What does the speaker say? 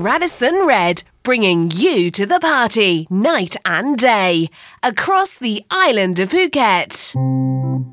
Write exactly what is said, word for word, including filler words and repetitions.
Radisson Red, bringing you to the party night and day across the island of Phuket.